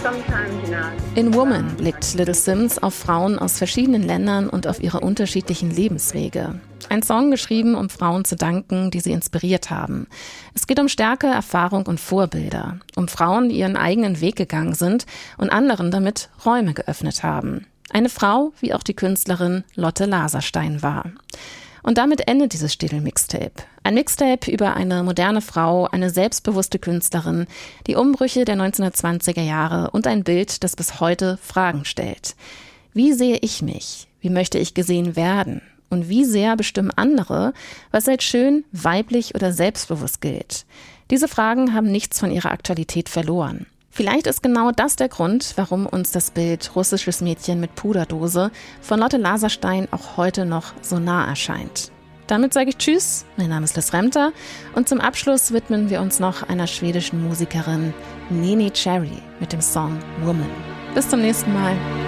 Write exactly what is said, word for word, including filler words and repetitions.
In Woman blickt Little Simz auf Frauen aus verschiedenen Ländern und auf ihre unterschiedlichen Lebenswege. Ein Song geschrieben, um Frauen zu danken, die sie inspiriert haben. Es geht um Stärke, Erfahrung und Vorbilder. Um Frauen, die ihren eigenen Weg gegangen sind und anderen damit Räume geöffnet haben. Eine Frau, wie auch die Künstlerin Lotte Laserstein war. Und damit endet dieses Städel-Mixtape. Ein Mixtape über eine moderne Frau, eine selbstbewusste Künstlerin, die Umbrüche der neunzehnhundertzwanziger Jahre und ein Bild, das bis heute Fragen stellt. Wie sehe ich mich? Wie möchte ich gesehen werden? Und wie sehr bestimmen andere, was als schön, weiblich oder selbstbewusst gilt? Diese Fragen haben nichts von ihrer Aktualität verloren. Vielleicht ist genau das der Grund, warum uns das Bild russisches Mädchen mit Puderdose von Lotte Laserstein auch heute noch so nah erscheint. Damit sage ich Tschüss, mein Name ist Liz Remter und zum Abschluss widmen wir uns noch einer schwedischen Musikerin, Neneh Cherry, mit dem Song Woman. Bis zum nächsten Mal.